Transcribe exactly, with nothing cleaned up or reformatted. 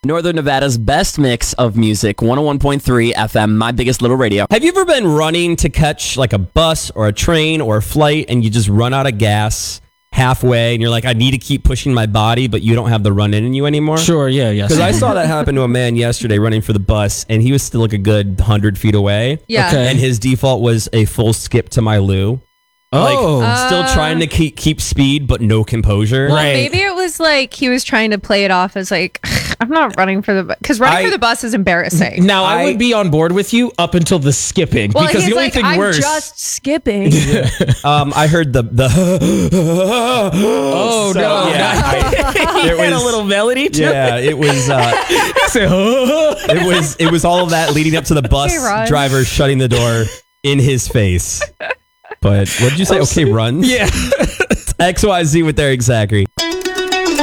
Northern Nevada's best mix of music, one oh one point three F M, My Biggest Little Radio. Have you ever been running to catch like a bus or a train or a flight and you just run out of gas halfway and you're like, I need to keep pushing my body, but you don't have the run in you anymore? Sure, yeah, yes. Because I saw that happen to a man yesterday running for the bus and he was still like a good one hundred feet away. Yeah. Okay. And his default was a full skip to my loo. Like, Oh. Uh, still trying to keep keep speed, but no composure. Well, Right. maybe it was like he was trying to play it off as like, I'm not running for the bus. Because running I- for the bus is embarrassing. Now, I, I- would be on board with you up until the skipping. well, because he's the only like, thing I'm worse. just skipping. Um, I heard the the. Oh, So, no. Yeah, I- It it had a was- little melody to yeah, it was. Uh, it. it was. It was all of that leading up to the bus Okay, Rod. driver shutting the door in his face. But what did you say? Okay, run. Yeah. X Y Z with Eric Zachary.